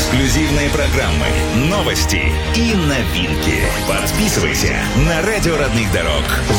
эксклюзивные программы, новости и новинки. Подписывайся на радио родных дорог